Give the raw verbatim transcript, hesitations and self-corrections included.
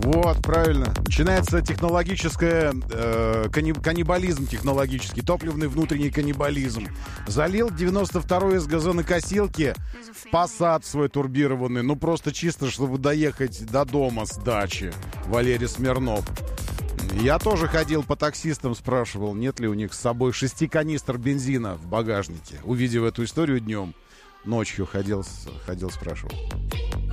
Вот, правильно. Начинается технологическое э, канни- каннибализм технологический, топливный внутренний каннибализм. Залил девяносто второй из газонокосилки в Passat свой турбированный. Ну, просто чисто, чтобы доехать до дома с дачи. Валерий Смирнов. Я тоже ходил по таксистам, спрашивал, нет ли у них с собой шести канистр бензина в багажнике. Увидев эту историю днем, ночью ходил, ходил спрашивал.